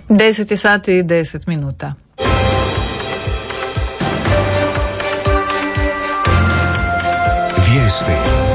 10 sati i 10 minuta. Vijesti.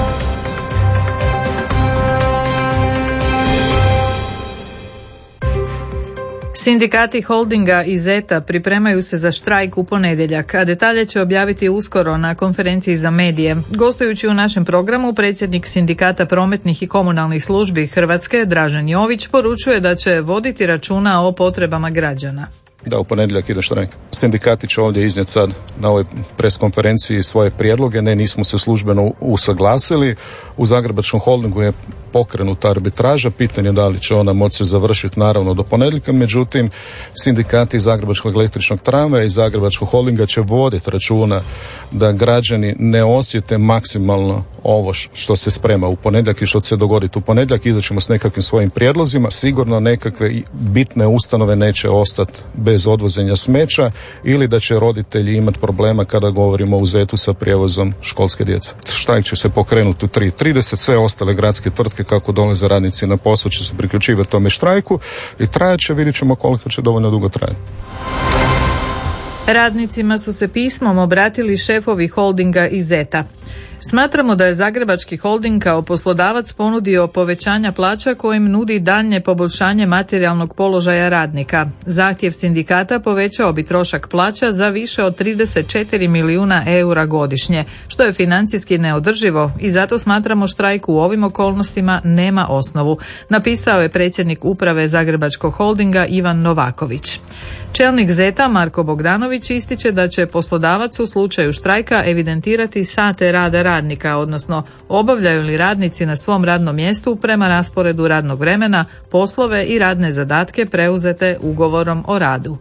Sindikati Holdinga i Zeta pripremaju se za štrajk u ponedjeljak, a detalje će objaviti uskoro na konferenciji za medije. Gostujući u našem programu, predsjednik Sindikata prometnih i komunalnih službi Hrvatske, Dražen Jović, poručuje da će voditi računa o potrebama građana. Da, u ponedjeljak ide štrajk. Sindikati će ovdje iznijeti sad na ovoj pres konferenciji svoje prijedloge. Nismo se službeno usaglasili. U Zagrebačkom holdingu je pokrenuta arbitraža. Pitanje da li će ona moći završiti naravno do ponedjeljka. Međutim, sindikati Zagrebačkog električnog tramvaja i Zagrebačkog holdinga će voditi računa da građani ne osjete maksimalno ovo što se sprema u ponedjeljak i što će se dogoditi u ponedjeljak. Izaćemo s nekakvim svojim prijedlozima. Sigurno nekakve bitne ustanove neće ostati bez odvozenja smeća ili da će roditelji imati problema kada govorimo o Zetu sa prijevozom školske djece. Štrajk će se pokrenuti u 3:30, sve ostale gradske tvrtke kako dolaze radnici na posao će se priključivati tome štrajku i trajat će, vidjet ćemo koliko će dovoljno dugo trajati. Radnicima su se pismom obratili šefovi Holdinga i Zeta. Smatramo da je Zagrebački holding kao poslodavac ponudio povećanja plaća kojim nudi daljnje poboljšanje materijalnog položaja radnika. Zahtjev sindikata povećao bi trošak plaća za više od 34 milijuna eura godišnje, što je financijski neodrživo i zato smatramo štrajk u ovim okolnostima nema osnovu, napisao je predsjednik uprave Zagrebačkog holdinga Ivan Novaković. Čelnik Zeta Marko Bogdanović ističe da će poslodavac u slučaju štrajka evidentirati sate rada radnika, odnosno obavljaju li radnici na svom radnom mjestu prema rasporedu radnog vremena poslove i radne zadatke preuzete ugovorom o radu.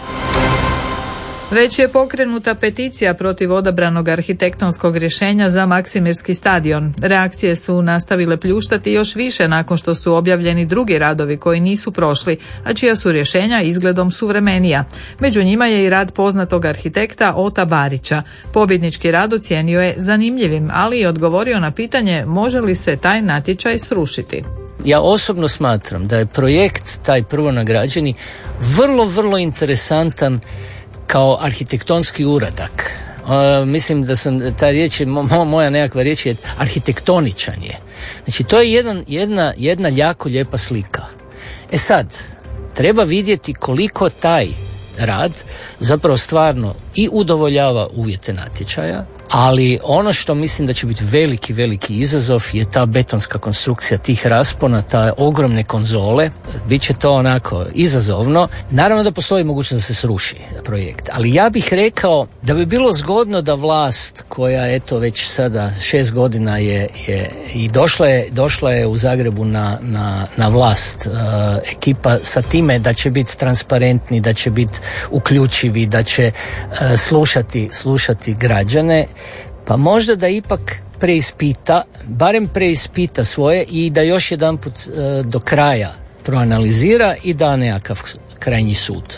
Već je pokrenuta peticija protiv odabranog arhitektonskog rješenja za Maksimirski stadion. Reakcije su nastavile pljuštati još više nakon što su objavljeni drugi radovi koji nisu prošli, a čija su rješenja izgledom suvremenija. Među njima je i rad poznatog arhitekta Ota Barića. Pobjednički rad ocijenio je zanimljivim, ali i odgovorio na pitanje može li se taj natječaj srušiti. Ja osobno smatram da je projekt taj prvonagrađeni vrlo interesantan kao arhitektonski uradak. Mislim da sam, ta riječ je, moja nekakva riječ je arhitektoničan je. Znači to je jedna jako lijepa slika. E sad, treba vidjeti koliko taj rad zapravo stvarno i udovoljava uvjete natječaja, ali ono što mislim da će biti veliki izazov je ta betonska konstrukcija tih raspona, ta ogromne konzole. Biće to onako izazovno. Naravno da postoji mogućnost da se sruši projekt, ali ja bih rekao da bi bilo zgodno da vlast koja eto već sada 6 godina je i došla je u Zagrebu na vlast, ekipa sa time da će biti transparentni, da će biti uključivi, da će slušati građane, pa možda da ipak barem preispita svoje i da još jedanput do kraja proanalizira i da nekakav krajnji sud.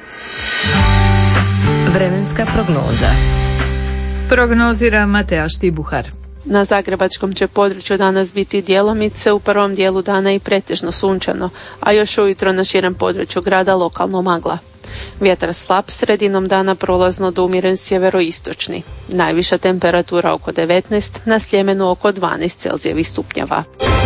Vremenska prognoza. Prognozira Mateja Štibuhar. Na zagrebačkom će području danas biti djelomice, u prvom dijelu dana i pretežno sunčano, a još ujutro na širem području grada lokalno magla. Vjetar slab, sredinom dana prolazno do umjeren sjeveroistočni. Najviša temperatura oko 19, na Sljemenu oko 12 Celzijevih stupnjeva.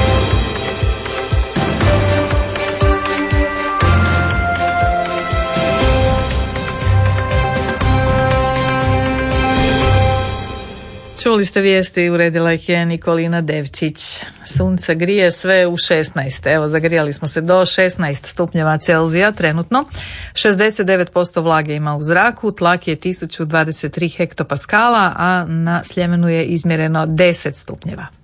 Čuli ste vijesti, uredila ih je Nikolina Devčić. Sunce grije sve u 16. Evo, zagrijali smo se do 16 stupnjeva Celzija trenutno. 69% vlage ima u zraku, tlak je 1023 hektopaskala, a na Sljemenu je izmjereno 10 stupnjeva.